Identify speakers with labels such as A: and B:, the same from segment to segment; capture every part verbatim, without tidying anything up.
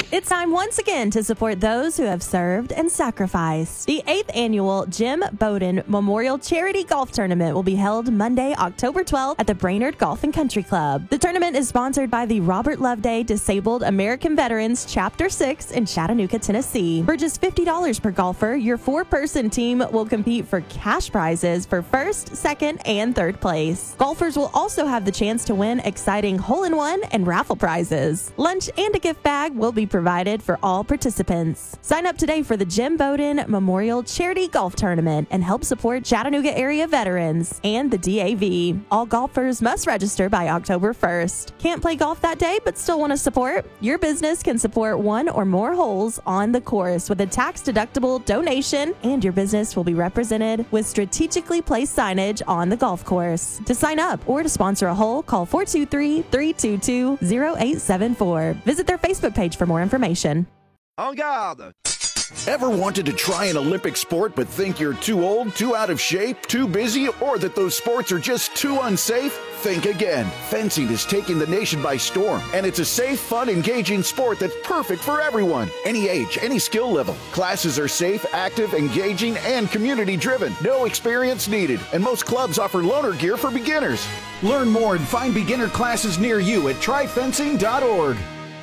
A: It's time once again to support those who have served and sacrificed. The eighth annual Jim Bowden Memorial Charity Golf Tournament will be held Monday, October twelfth at the Brainerd Golf and Country Club. The tournament is sponsored by the Robert Loveday Disabled American Veterans Chapter six in Chattanooga, Tennessee. For just fifty dollars per golfer, your four-person team will compete for cash prizes for first, second, and third place. Golfers will also have the chance to win exciting hole-in-one and raffle prizes. Lunch and a gift bag will be provided for all participants. Sign up today for the Jim Bowden Memorial Charity Golf Tournament and help support Chattanooga area veterans and the D A V. All golfers must register by October first. Can't play golf that day but still want to support? Your business can support one or more holes on the course with a tax-deductible donation, and your business will be represented with strategically placed signage on the golf course. To sign up or to sponsor a hole, call four two three, three two two, zero eight seven four. Visit their Facebook page for more information.
B: En garde! Ever wanted to try an Olympic sport but think you're too old, too out of shape, too busy, or that those sports are just too unsafe? Think again. Fencing is taking the nation by storm, and it's a safe, fun, engaging sport that's perfect for everyone. Any age, any skill level. Classes are safe, active, engaging, and community-driven. No experience needed, and most clubs offer loaner gear for beginners. Learn more and find beginner classes near you at try fencing dot org.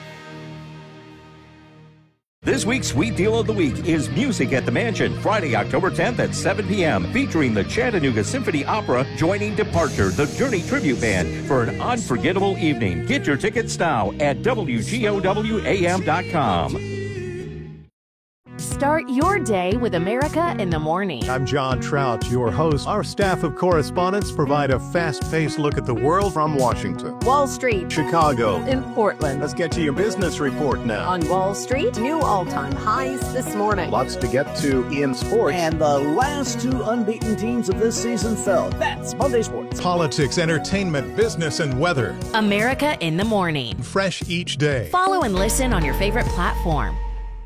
C: This week's Sweet Deal of the Week is Music at the Mansion, Friday, October tenth at seven p.m., featuring the Chattanooga Symphony Opera joining Departure, the Journey Tribute Band, for an unforgettable evening. Get your tickets now at W G O W A M dot com.
D: Start your day with America in the Morning.
E: I'm John Trout, your host. Our staff of correspondents provide a fast-paced look at the world from Washington,
D: Wall Street,
E: Chicago,
D: in Portland.
E: Let's get to your business report now.
D: On Wall Street, new all-time highs this morning.
E: Lots to get to in sports.
F: And the last two unbeaten teams of this season fell. That's Monday Sports.
E: Politics, entertainment, business, and weather.
D: America in the Morning.
E: Fresh each day.
D: Follow and listen on your favorite platform.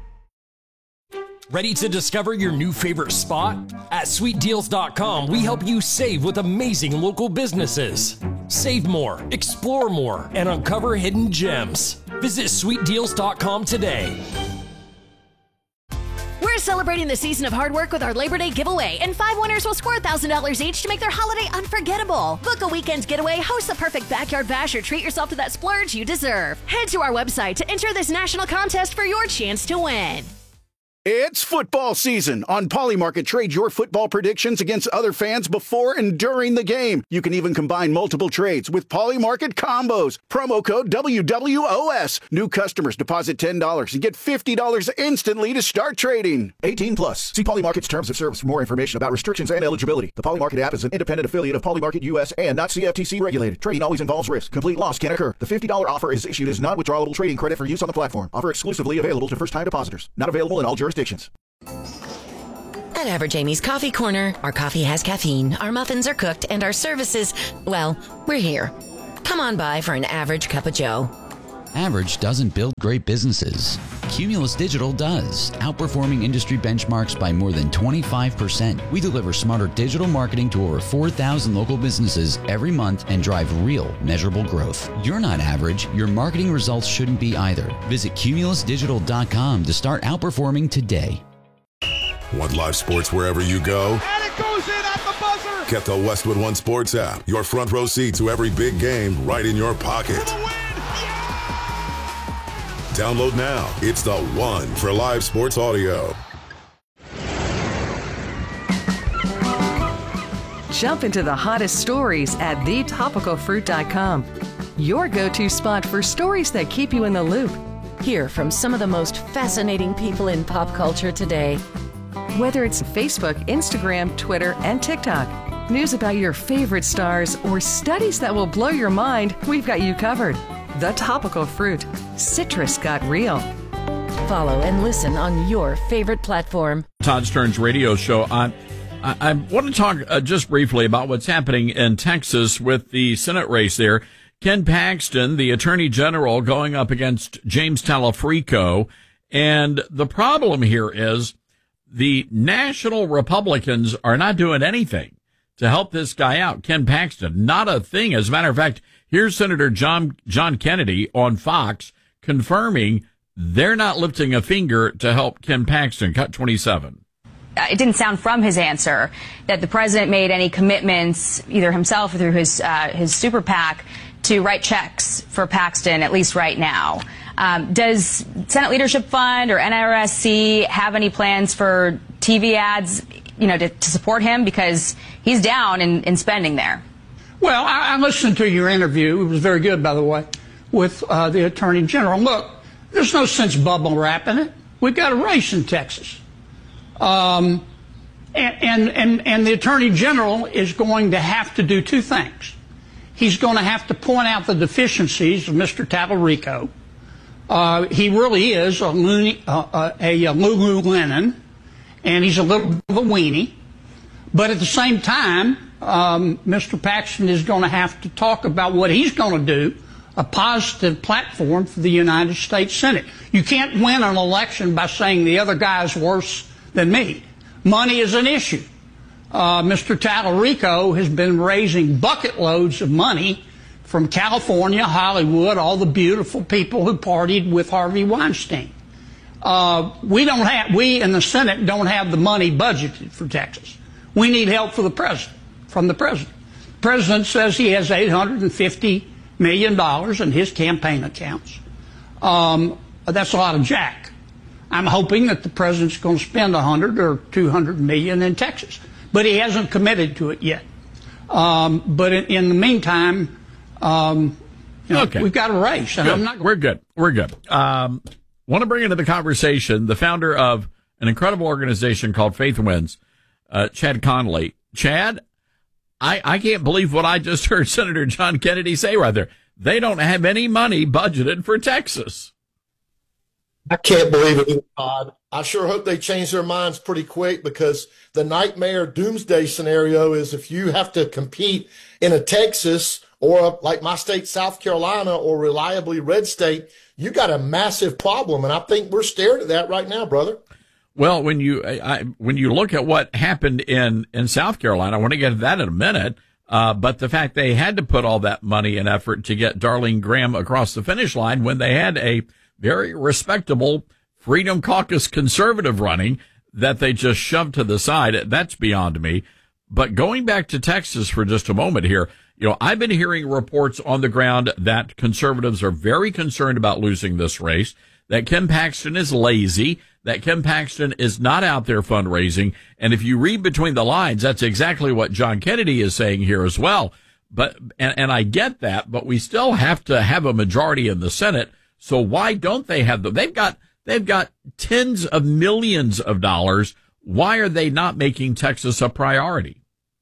G: Ready to discover your new favorite spot? At sweet deals dot com, we help you save with amazing local businesses. Save more, explore more, and uncover hidden gems. Visit sweet deals dot com today.
D: We're celebrating the season of hard work with our Labor Day giveaway, and five winners will score one thousand dollars each to make their holiday unforgettable. Book a weekend getaway, host the perfect backyard bash, or treat yourself to that splurge you deserve. Head to our website to enter this national contest for your chance to win.
B: It's football season. On Polymarket, trade your football predictions against other fans before and during the game. You can even combine multiple trades with Polymarket combos. Promo code W W O S. New customers deposit ten dollars and get fifty dollars instantly to start trading. eighteen plus. See Polymarket's terms of service for more information about restrictions and eligibility. The Polymarket app is an independent affiliate of Polymarket U S and not C F T C regulated. Trading always involves risk. Complete loss can occur. The fifty dollars offer is issued as non-withdrawable trading credit for use on the platform. Offer exclusively available to first-time depositors. Not available in all jurisdictions.
H: At Average Amy's Coffee Corner, our coffee has caffeine, our muffins are cooked, and our services, well, we're here. Come on by for an average cup of joe.
I: Average doesn't build great businesses. Cumulus Digital does, outperforming industry benchmarks by more than twenty-five percent. We deliver smarter digital marketing to over four thousand local businesses every month and drive real, measurable growth. You're not average. Your marketing results shouldn't be either. Visit cumulus digital dot com to start outperforming today.
J: Want live sports wherever you go?
K: And it goes in at the buzzer!
J: Get the Westwood One Sports app. Your front row seat to every big game right in your pocket. Download now. It's the one for live sports audio.
L: Jump into the hottest stories at the topical fruit dot com. Your go-to spot for stories that keep you in the loop.
D: Hear from some of the most fascinating people in pop culture today.
L: Whether it's Facebook, Instagram, Twitter, and TikTok, news about your favorite stars, or studies that will blow your mind, we've got you covered. The Topical Fruit. Citrus got real.
D: Follow and listen on your favorite platform.
M: Todd Stern's radio show. On, I, I want to talk uh, just briefly about what's happening in Texas with the Senate race there. Ken Paxton, the Attorney General, going up against James Talafrico. And the problem here is the national Republicans are not doing anything to help this guy out. Ken Paxton, not a thing. As a matter of fact, here's Senator John John Kennedy on Fox confirming they're not lifting a finger to help Ken Paxton. Cut twenty-seven.
N: It didn't sound from his answer that the president made any commitments, either himself or through his uh, his super PAC, to write checks for Paxton, at least right now. Um, does Senate Leadership Fund or N R S C have any plans for T V ads, you know, to, to support him? Because he's down in, in spending there.
O: Well, I, I listened to your interview. It was very good, by the way, with uh, the Attorney General. Look, there's no sense bubble wrapping it. We've got a race in Texas. Um, and, and, and, and the Attorney General is going to have to do two things. He's going to have to point out the deficiencies of Mister Tallarico. Uh, he really is a, loony, uh, a, a Lululemon, and he's a little bit of a weenie. But at the same time, um, Mister Paxton is going to have to talk about what he's going to do, a positive platform for the United States Senate. You can't win an election by saying the other guy's worse than me. Money is an issue. Uh, Mister Tallarico has been raising bucket loads of money from California, Hollywood, all the beautiful people who partied with Harvey Weinstein. Uh, we don't have, we in the Senate don't have the money budgeted for Texas. We need help for the president, from the president. The president says he has eight hundred fifty million dollars in his campaign accounts. Um, that's a lot of jack. I'm hoping that the president's going to spend one hundred or two hundred million in Texas, but he hasn't committed to it yet. Um, but in, in the meantime, um, you know,
M: okay.
O: we've got a race. And
M: Good.
O: I'm not.
M: We're good. We're good. Um, want to bring into the conversation the founder of an incredible organization called Faith Wins, uh, Chad Connolly. Chad, I, I can't believe what I just heard Senator John Kennedy say right there. They don't have any money budgeted for Texas.
P: I can't believe it, Todd. I sure hope they change their minds pretty quick, because the nightmare doomsday scenario is if you have to compete in a Texas or like my state, South Carolina, or reliably red state, you got a massive problem. And I think we're staring at that right now, brother.
M: Well, when you I, when you look at what happened in, in South Carolina, I want to get to that in a minute. Uh, but the fact they had to put all that money and effort to get Darlene Graham across the finish line when they had a very respectable Freedom Caucus conservative running that they just shoved to the side, that's beyond me. But going back to Texas for just a moment here, you know, I've been hearing reports on the ground that conservatives are very concerned about losing this race, that Ken Paxton is lazy, that Ken Paxton is not out there fundraising. And if you read between the lines, that's exactly what John Kennedy is saying here as well. But, and, and I get that, but we still have to have a majority in the Senate. So why don't they have them? They've got, they've got tens of millions of dollars. Why are they not making Texas a priority?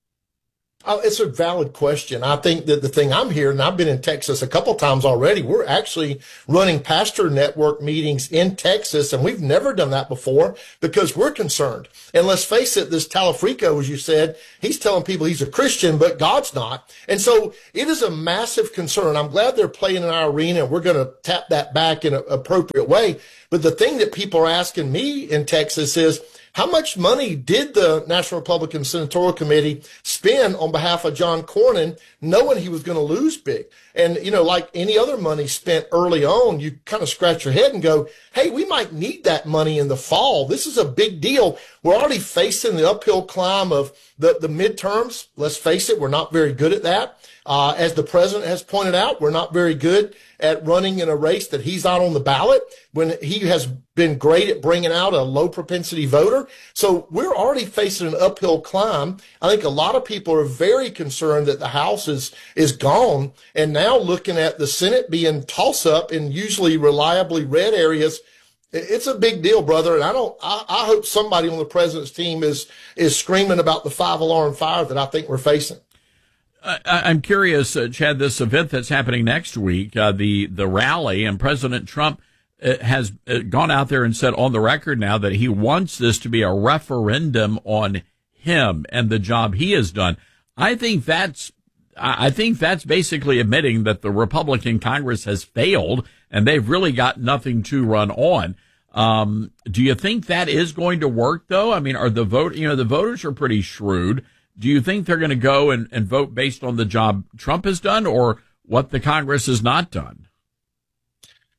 P: Oh, it's a valid question. I think that the thing I'm hearing, and I've been in Texas a couple times already, we're actually running pastor network meetings in Texas, and we've never done that before because we're concerned. And let's face it, this Tallarico, as you said, he's telling people he's a Christian, but God's not. And so it is a massive concern. I'm glad they're playing in our arena, and we're going to tap that back in an appropriate way. But the thing that people are asking me in Texas is, how much money did the National Republican Senatorial Committee spend on behalf of John Cornyn, knowing he was going to lose big? And, you know, like any other money spent early on, you kind of scratch your head and go, hey, we might need that money in the fall. This is a big deal. We're already facing the uphill climb of the, the midterms. Let's face it, we're not very good at that. Uh, as the president has pointed out, we're not very good at running in a race that he's not on the ballot when he has been great at bringing out a low propensity voter. So we're already facing an uphill climb. I think a lot of people are very concerned that the House is, is gone, and now looking at the Senate being toss up in usually reliably red areas. It's a big deal, brother. And I don't, I, I hope somebody on the president's team is, is screaming about the five alarm fire that I think we're facing.
M: I, I'm curious, uh, Chad, this event that's happening next week, uh, the, the rally, and President Trump uh, has uh, gone out there and said on the record now that he wants this to be a referendum on him and the job he has done. I think that's, I think that's basically admitting that the Republican Congress has failed and they've really got nothing to run on. Um, do you think that is going to work though? I mean, are the vote, you know, the voters are pretty shrewd. Do you think they're going to go and, and vote based on the job Trump has done or what the Congress has not done?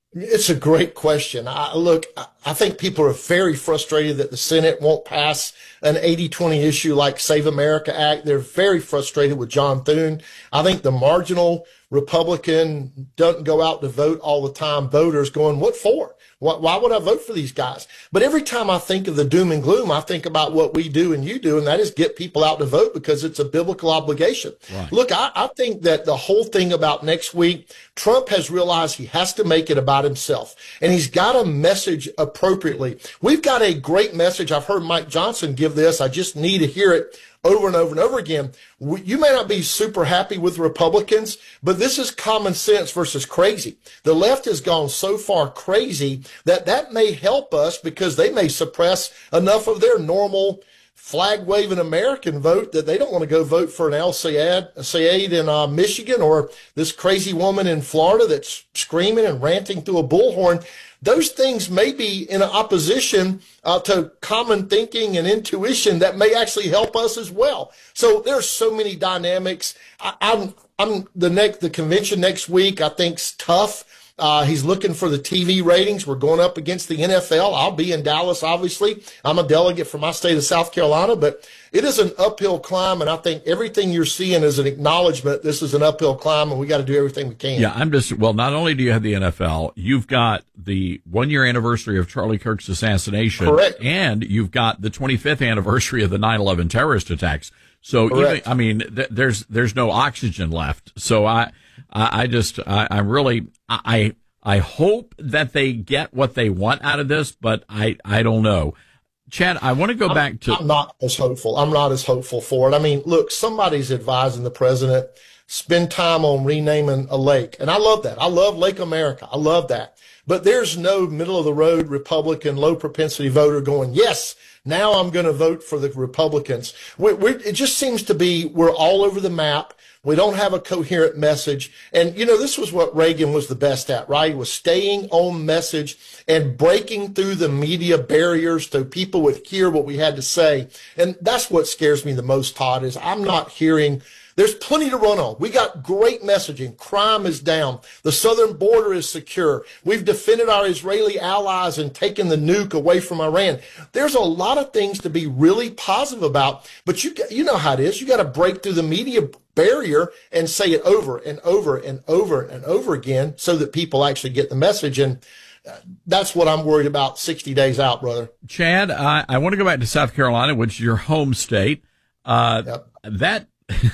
P: It's a great question. I, look, I think people are very frustrated that the Senate won't pass an eighty twenty issue like Save America Act. They're very frustrated with John Thune. I think the marginal Republican doesn't go out to vote all the time. Voters going, what for? Why, why would I vote for these guys? But every time I think of the doom and gloom, I think about what we do and you do, and that is get people out to vote because it's a biblical obligation. Right. Look, I, I think that the whole thing about next week, Trump has realized he has to make it about himself, and he's got a message appropriately. We've got a great message. I've heard Mike Johnson give this. I just need to hear it over and over and over again. You may not be super happy with Republicans, but this is common sense versus crazy. The left has gone so far crazy that that may help us because they may suppress enough of their normal flag-waving American vote that they don't want to go vote for an Al Sayed, Sayed in uh, Michigan or this crazy woman in Florida that's screaming and ranting through a bullhorn. Those things may be in opposition uh, to common thinking and intuition that may actually help us as well. So there's so many dynamics. I, I'm, I'm the next, the convention next week, I think's tough. Uh, he's looking for the T V ratings. We're going up against the N F L. I'll be in Dallas, obviously. I'm a delegate from my state of South Carolina, but it is an uphill climb, and I think everything you're seeing is an acknowledgement this is an uphill climb, and we got to do everything we can.
M: Yeah, I'm just, well, not only do you have the N F L, you've got the one-year anniversary of Charlie Kirk's assassination.
P: Correct.
M: And you've got the twenty-fifth anniversary of the nine eleven terrorist attacks. So, even, I mean, th- there's there's no oxygen left. So I I, I just I, I really I I hope that they get what they want out of this, but I I don't know. Chad, I want to go
P: I'm,
M: back to.
P: I'm not as hopeful. I'm not as hopeful for it. I mean, look, somebody's advising the president spend time on renaming a lake, and I love that. I love Lake America. I love that. But there's no middle of the road Republican low propensity voter going, yes, now I'm going to vote for the Republicans. We, we, it just seems to be we're all over the map. We don't have a coherent message. And, you know, this was what Reagan was the best at, right? He was staying on message and breaking through the media barriers so people would hear what we had to say. And that's what scares me the most, Todd, is I'm not hearing. There's plenty to run on. We got great messaging. Crime is down. The southern border is secure. We've defended our Israeli allies and taken the nuke away from Iran. There's a lot of things to be really positive about, but you you know how it is. You got to break through the media barrier and say it over and over and over and over again so that people actually get the message. And that's what I'm worried about sixty days out, brother.
M: Chad, I, I want to go back to South Carolina, which is your home state. Uh, yep. That...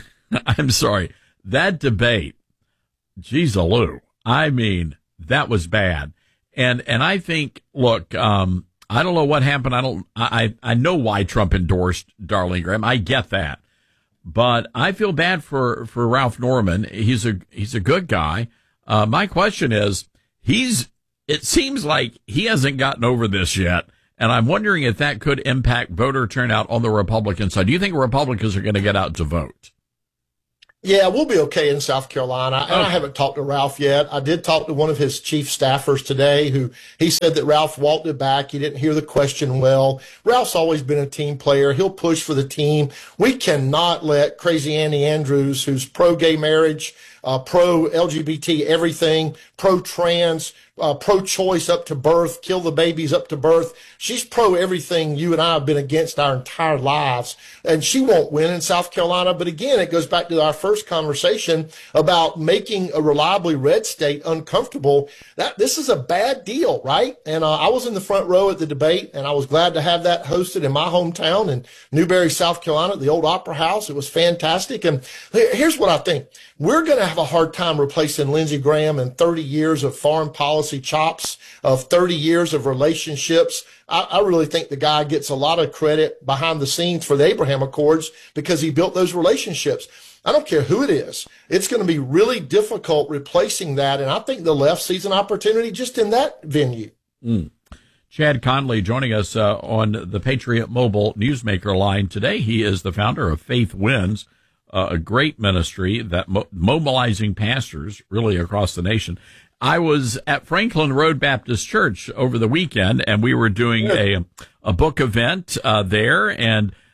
M: I'm sorry, that debate, geez, Lou, I mean, that was bad. And, and I think, look, um, I don't know what happened. I don't, I, I know why Trump endorsed Darlene Graham. I get that, but I feel bad for, for Ralph Norman. He's a, he's a good guy. Uh, my question is, he's, it seems like he hasn't gotten over this yet. And I'm wondering if that could impact voter turnout on the Republican side. Do you think Republicans are going to get out to vote?
P: Yeah, we'll be okay in South Carolina. And
M: okay.
P: I haven't talked to Ralph yet. I did talk to one of his chief staffers today who he said that Ralph walked it back. He didn't hear the question well. Ralph's always been a team player. He'll push for the team. We cannot let crazy Annie Andrews, who's pro-gay marriage, uh, pro-L G B T everything, pro-trans, Uh, pro-choice up to birth, kill the babies up to birth. She's pro everything you and I have been against our entire lives, and she won't win in South Carolina. But again, it goes back to our first conversation about making a reliably red state uncomfortable. That this is a bad deal, right? And uh, I was in the front row at the debate, and I was glad to have that hosted in my hometown in Newberry, South Carolina, at the old Opera House. It was fantastic. And here's what I think. We're going to have a hard time replacing Lindsey Graham in thirty years of foreign policy chops, of thirty years of relationships. I, I really think the guy gets a lot of credit behind the scenes for the Abraham Accords because he built those relationships. I don't care who it is. It's going to be really difficult replacing that. And I think the left sees an opportunity just in that venue.
M: Mm. Chad Conley joining us uh, on the Patriot Mobile Newsmaker line today. He is the founder of Faith Wins, uh, a great ministry that mo- mobilizing pastors really across the nation. I was at Franklin Road Baptist Church over the weekend, and we were doing a a book event uh, there, and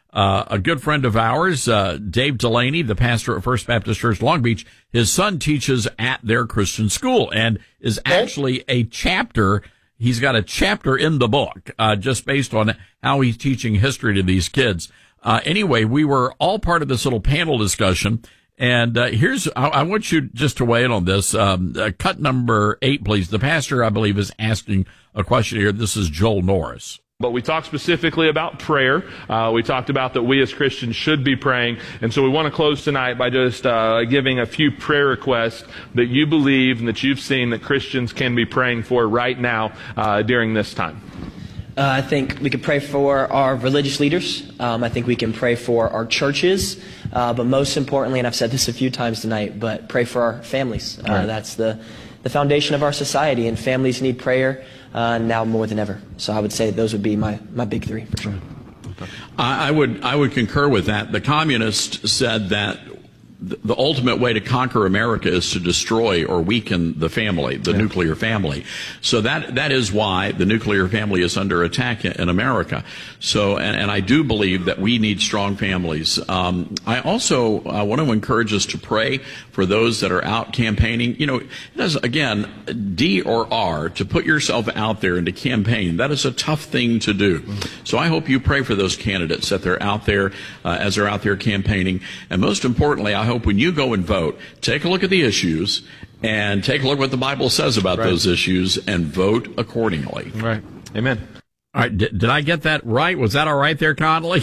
M: Uh, a good friend of ours, uh, Dave Delaney, the pastor at First Baptist Church Long Beach, his son teaches at their Christian school and is actually a chapter. He's got a chapter in the book, uh, just based on how he's teaching history to these kids. Uh, anyway, we were all part of this little panel discussion. And uh, here's, I, I want you just to weigh in on this. Um, uh, cut number eight, please. The pastor, I believe, is asking a question here. This is Joel Norris.
Q: But we talked specifically about prayer. Uh, we talked about that we as Christians should be praying. And so we want to close tonight by just uh, giving a few prayer requests that you believe and that you've seen that Christians can be praying for right now uh, during this time.
R: Uh, I think we could pray for our religious leaders. Um, I think we can pray for our churches. Uh, but most importantly, and I've said this a few times tonight, but pray for our families. Uh, right. That's the, the foundation of our society, and families need prayer uh, now more than ever. So I would say those would be my, my big three, for sure.
M: Okay. I, I would I would concur with that. The communists said that the ultimate way to conquer America is to destroy or weaken the family, the yeah. nuclear family. So that that is why the nuclear family is under attack in America. So, and, and I do believe that we need strong families. Um, I also uh, want to encourage us to pray for those that are out campaigning. You know, it is, again, D or R, to put yourself out there and to campaign, that is a tough thing to do. So I hope you pray for those candidates that they're out there, uh, as they're out there campaigning. And most importantly, I hope when you go and vote, take a look at the issues and take a look at what the Bible says about right. those issues and vote accordingly.
Q: Right. Amen.
M: All right. Did, did I get that right? Was that all right there, Conley?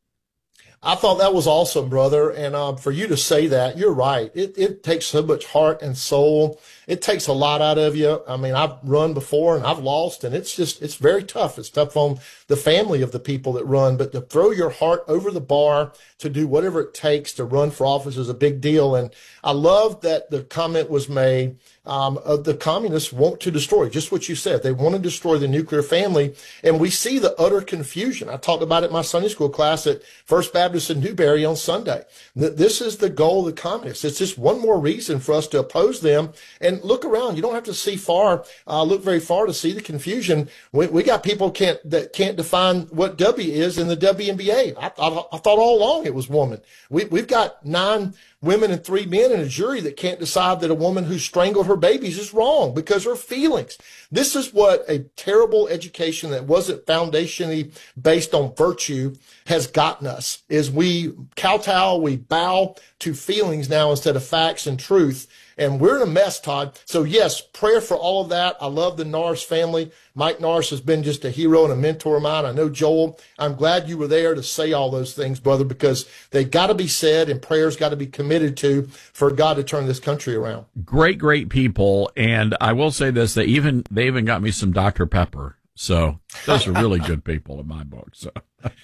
P: I thought that was awesome, brother. And um, for you to say that, you're right. It, it takes so much heart and soul. It takes a lot out of you. I mean, I've run before and I've lost, and it's just, it's very tough. It's tough on the family of the people that run, but to throw your heart over the bar to do whatever it takes to run for office is a big deal. And I love that the comment was made um, of the communists want to destroy, just what you said. They want to destroy the nuclear family. And we see the utter confusion. I talked about it in my Sunday school class at First Baptist in Newberry on Sunday. This is the goal of the communists. It's just one more reason for us to oppose them. And look around. You don't have to see far, uh, look very far to see the confusion. We, we got people can't, that can't define what W is in the W N B A. I, I, I thought all along it was woman. We, we've got nine women and three men in a jury that can't decide that a woman who strangled her babies is wrong because her feelings. This is what a terrible education that wasn't foundationally based on virtue has gotten us, is we kowtow, we bow to feelings now instead of facts and truth. And we're in a mess, Todd. So, yes, prayer for all of that. I love the Norris family. Mike Norris has been just a hero and a mentor of mine. I know, Joel, I'm glad you were there to say all those things, brother, because they got to be said and prayers got to be committed to for God to turn this country around.
M: Great, great people. And I will say this, they even, they even got me some Doctor Pepper. So those are really good people in my book. So.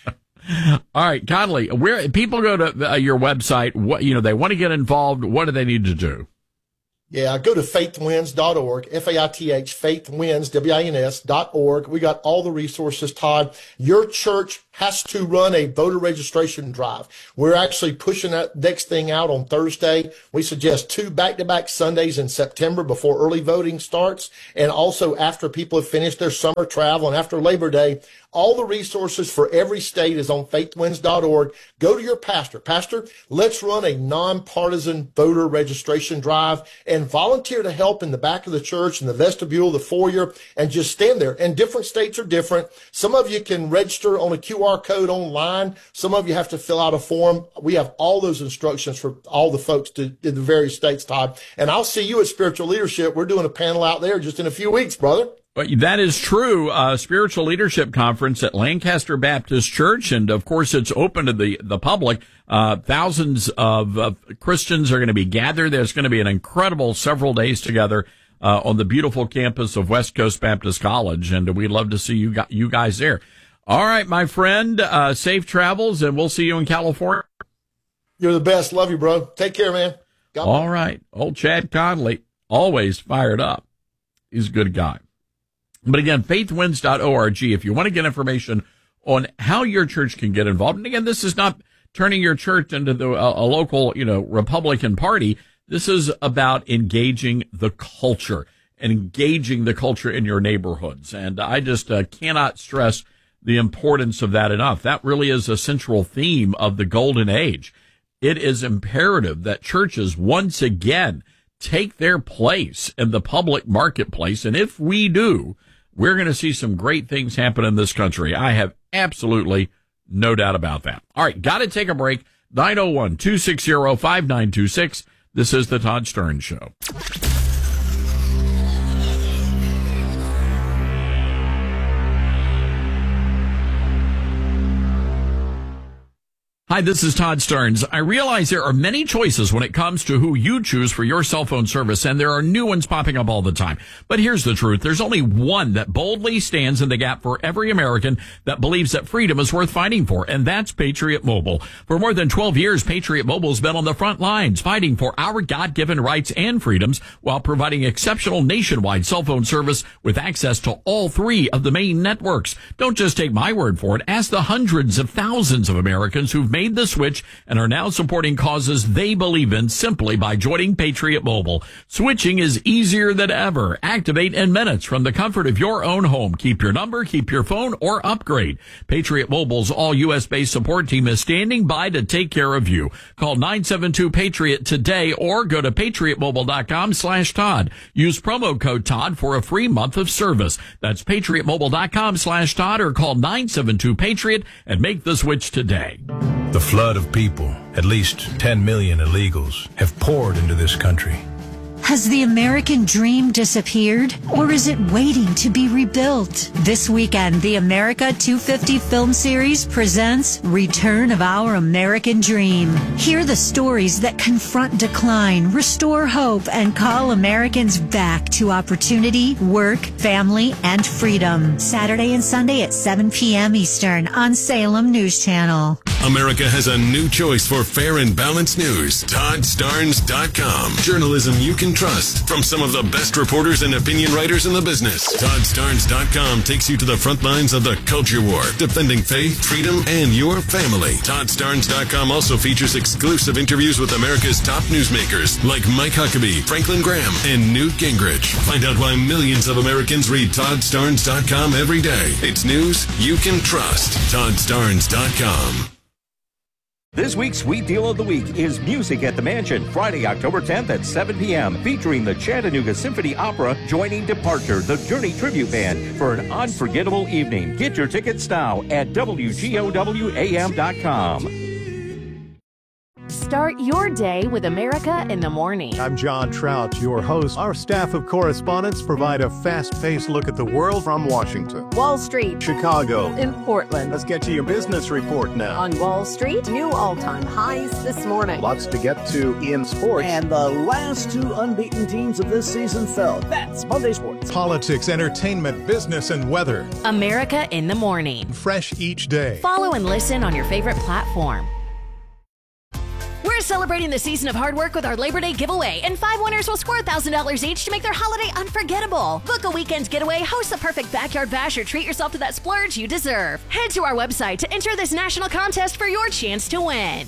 M: All right, Conley, where people go to uh, your website, what, you know, they want to get involved. What do they need to do?
P: Yeah, go to faith wins dot org, F A I T H, faithwins, W I N S dot org. We got all the resources, Todd. Your church has to run a voter registration drive. We're actually pushing that next thing out on Thursday. We suggest two back-to-back Sundays in September before early voting starts, and also after people have finished their summer travel and after Labor Day. All the resources for every state is on faith wins dot org. Go to your pastor. Pastor, let's run a nonpartisan voter registration drive and volunteer to help in the back of the church, in the vestibule, the foyer, and just stand there. And different states are different. Some of you can register on a Q R code online. Some of you have to fill out a form. We have all those instructions for all the folks to, in the various states, Todd. And I'll see you at Spiritual Leadership. We're doing a panel out there just in a few weeks, brother.
M: But that is true. Uh, Spiritual Leadership Conference at Lancaster Baptist Church. And of course, it's open to the, the public. Uh, thousands of, of Christians are going to be gathered. There's going to be an incredible several days together, uh, on the beautiful campus of West Coast Baptist College. And we'd love to see you, you guys there. All right, my friend, uh, safe travels, and we'll see you in California.
P: You're the best. Love you, bro. Take care, man.
M: God All bless. Right. Old Chad Conley, always fired up. He's a good guy. But again, faith wins dot org, if you want to get information on how your church can get involved. And again, this is not turning your church into the, a, a local, you know, Republican Party. This is about engaging the culture and engaging the culture in your neighborhoods. And I just uh, cannot stress the importance of that enough. That really is a central theme of the golden age. It is imperative that churches once again take their place in the public marketplace. And if we do, we're going to see some great things happen in this country. I have absolutely no doubt about that. All right, got to take a break. nine oh one, two six zero, five nine two six. This is the Todd Stern Show. Hi, this is Todd Stearns. I realize there are many choices when it comes to who you choose for your cell phone service, and there are new ones popping up all the time. But here's the truth. There's only one that boldly stands in the gap for every American that believes that freedom is worth fighting for, and that's Patriot Mobile. For more than twelve years, Patriot Mobile has been on the front lines fighting for our God-given rights and freedoms while providing exceptional nationwide cell phone service with access to all three of the main networks. Don't just take my word for it. Ask the hundreds of thousands of Americans who've made the switch and are now supporting causes they believe in simply by joining Patriot Mobile. Switching is easier than ever. Activate in minutes from the comfort of your own home. Keep your number, keep your phone, or upgrade. Patriot Mobile's all U S based support team is standing by to take care of you. Call nine seven two Patriot today or go to patriot mobile dot com slash Todd. Use promo code Todd for a free month of service. That's patriot mobile dot com slash Todd or call nine seven two Patriot and make the switch today.
S: The flood of people, at least ten million illegals, have poured into this country.
T: Has the American dream disappeared, or is it waiting to be rebuilt? This weekend, the America two fifty film series presents Return of Our American Dream. Hear the stories that confront decline, restore hope, and call Americans back to opportunity, work, family, and freedom. Saturday and Sunday at seven p.m. Eastern on Salem News Channel.
J: America has a new choice for fair and balanced news. Todd Starnes dot com. Journalism you can trust from some of the best reporters and opinion writers in the business. Todd Starnes dot com takes you to the front lines of the culture war, defending faith, freedom, and your family. Todd Starnes dot com also features exclusive interviews with America's top newsmakers like Mike Huckabee, Franklin Graham, and Newt Gingrich. Find out why millions of Americans read Todd Starnes dot com every day. It's news you can trust. Todd Starnes dot com.
C: This week's Sweet Deal of the Week is Music at the Mansion, Friday, October tenth at seven p.m., featuring the Chattanooga Symphony Opera joining Departure, the Journey Tribute Band, for an unforgettable evening. Get your tickets now at W G O W A M dot com.
U: Start your day with America in the Morning.
E: I'm John Trout, your host. Our staff of correspondents provide a fast-paced look at the world from Washington,
U: Wall Street,
E: Chicago,
U: in Portland.
E: Let's get to your business report now.
U: On Wall Street, new all-time highs this morning.
E: Lots to get to in sports.
F: And the last two unbeaten teams of this season fell. That's Monday Sports.
E: Politics, entertainment, business, and weather.
U: America in the Morning.
E: Fresh each day.
U: Follow and listen on your favorite platform.
D: We're celebrating the season of hard work with our Labor Day giveaway, and five winners will score one thousand dollars each to make their holiday unforgettable. Book a weekend getaway, host the perfect backyard bash, or treat yourself to that splurge you deserve. Head to our website to enter this national contest for your chance to win.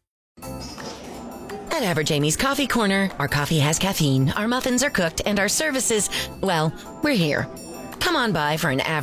H: At Average Amy's Coffee Corner, our coffee has caffeine, our muffins are cooked, and our services, well, we're here. Come on by for an average